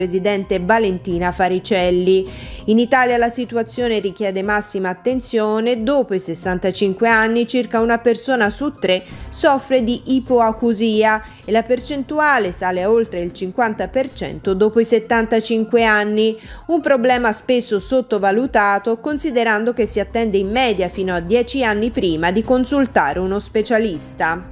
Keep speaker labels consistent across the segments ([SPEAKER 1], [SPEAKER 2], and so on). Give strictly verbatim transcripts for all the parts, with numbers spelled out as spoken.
[SPEAKER 1] presidente Valentina Faricelli. In Italia la situazione richiede massima attenzione. Dopo i sessantacinque anni circa una persona su tre soffre di ipoacusia e la percentuale sale a oltre il cinquanta per cento dopo i settantacinque anni, un problema spesso sottovalutato considerando che si attende in media fino a dieci anni prima di consultare uno specialista.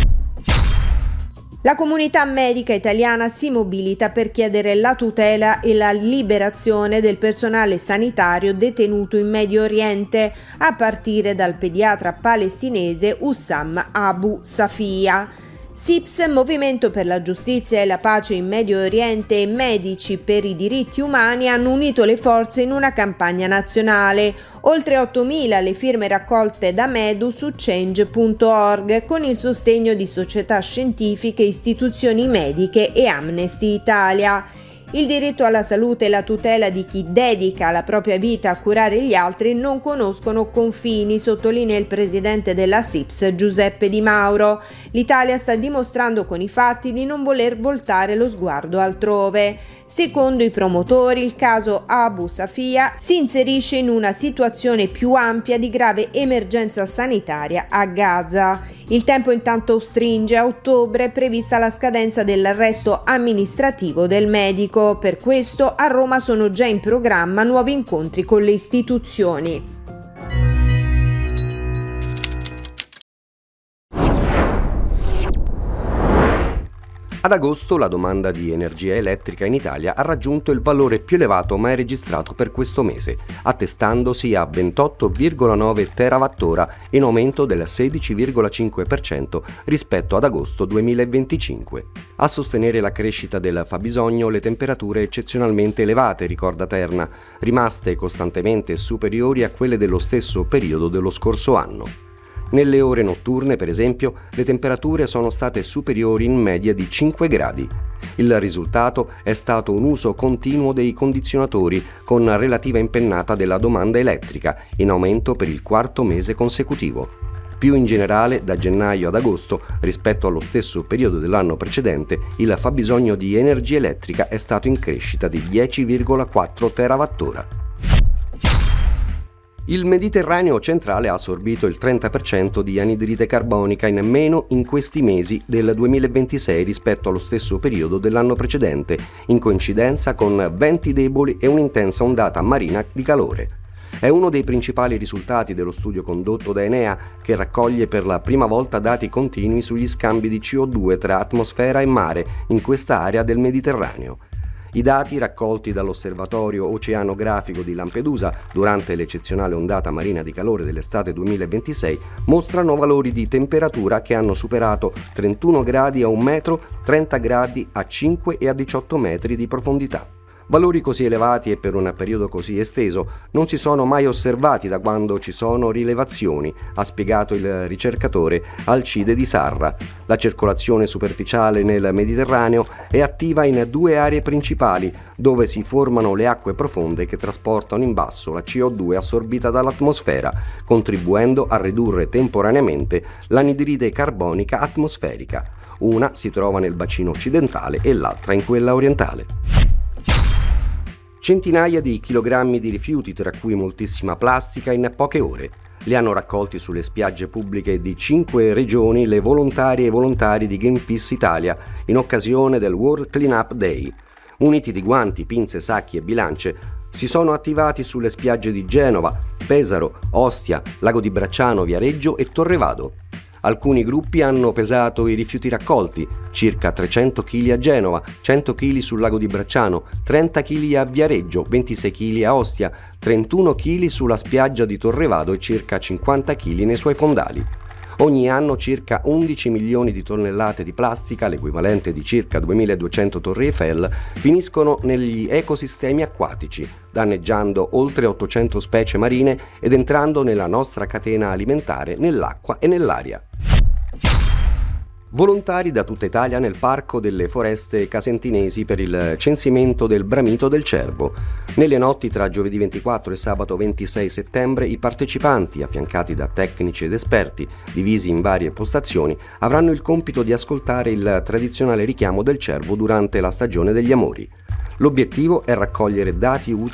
[SPEAKER 1] La comunità medica italiana si mobilita per chiedere la tutela e la liberazione del personale sanitario detenuto in Medio Oriente, a partire dal pediatra palestinese Hussam Abu Safia. S I P S, Movimento per la Giustizia e la Pace in Medio Oriente e Medici per i Diritti Umani hanno unito le forze in una campagna nazionale. Oltre ottomila le firme raccolte da Medu su change punto org con il sostegno di società scientifiche, istituzioni mediche e Amnesty Italia. Il diritto alla salute e la tutela di chi dedica la propria vita a curare gli altri non conoscono confini, sottolinea il presidente della S I P S Giuseppe Di Mauro. L'Italia sta dimostrando con i fatti di non voler voltare lo sguardo altrove. Secondo i promotori, il caso Abu Safia si inserisce in una situazione più ampia di grave emergenza sanitaria a Gaza. Il tempo intanto stringe. A ottobre è prevista la scadenza dell'arresto amministrativo del medico. Per questo a Roma sono già in programma nuovi incontri con le istituzioni.
[SPEAKER 2] Ad agosto la domanda di energia elettrica in Italia ha raggiunto il valore più elevato mai registrato per questo mese, attestandosi a ventotto virgola nove terawattora, in aumento del sedici virgola cinque per cento rispetto ad agosto duemilaventicinque. A sostenere la crescita del fabbisogno le temperature eccezionalmente elevate, ricorda Terna, rimaste costantemente superiori a quelle dello stesso periodo dello scorso anno. Nelle ore notturne, per esempio, le temperature sono state superiori in media di cinque gradi. Il risultato è stato un uso continuo dei condizionatori, con relativa impennata della domanda elettrica, in aumento per il quarto mese consecutivo. Più in generale, da gennaio ad agosto, rispetto allo stesso periodo dell'anno precedente, il fabbisogno di energia elettrica è stato in crescita di dieci virgola quattro terawattora. Il Mediterraneo centrale ha assorbito il trenta per cento di anidride carbonica in meno in questi mesi del duemilaventisei rispetto allo stesso periodo dell'anno precedente, in coincidenza con venti deboli e un'intensa ondata marina di calore. È uno dei principali risultati dello studio condotto da Enea, che raccoglie per la prima volta dati continui sugli scambi di C O due tra atmosfera e mare in questa area del Mediterraneo. I dati raccolti dall'Osservatorio Oceanografico di Lampedusa durante l'eccezionale ondata marina di calore dell'estate duemilaventisei mostrano valori di temperatura che hanno superato trentuno gradi a un metro, trenta gradi a cinque e a diciotto metri di profondità. Valori così elevati e per un periodo così esteso non si sono mai osservati da quando ci sono rilevazioni, ha spiegato il ricercatore Alcide Di Sarra. La circolazione superficiale nel Mediterraneo è attiva in due aree principali, dove si formano le acque profonde che trasportano in basso la C O due assorbita dall'atmosfera, contribuendo a ridurre temporaneamente l'anidride carbonica atmosferica. Una si trova nel bacino occidentale e l'altra in quella orientale. Centinaia di chilogrammi di rifiuti, tra cui moltissima plastica, in poche ore. Li hanno raccolti sulle spiagge pubbliche di cinque regioni le volontarie e volontari di Greenpeace Italia in occasione del World Cleanup Day. Uniti di guanti, pinze, sacchi e bilance, si sono attivati sulle spiagge di Genova, Pesaro, Ostia, Lago di Bracciano, Viareggio e Torrevado. Alcuni gruppi hanno pesato i rifiuti raccolti, circa trecento chili a Genova, cento chili sul lago di Bracciano, trenta chili a Viareggio, ventisei chili a Ostia, trentuno chili sulla spiaggia di Torrevado e circa cinquanta chili nei suoi fondali. Ogni anno circa undici milioni di tonnellate di plastica, l'equivalente di circa duemiladuecento torri Eiffel, finiscono negli ecosistemi acquatici, danneggiando oltre ottocento specie marine ed entrando nella nostra catena alimentare, nell'acqua e nell'aria. Volontari da tutta Italia nel Parco delle Foreste Casentinesi per il censimento del bramito del cervo. Nelle notti tra giovedì ventiquattro e sabato ventisei settembre i partecipanti, affiancati da tecnici ed esperti divisi in varie postazioni, avranno il compito di ascoltare il tradizionale richiamo del cervo durante la stagione degli amori. L'obiettivo è raccogliere dati utili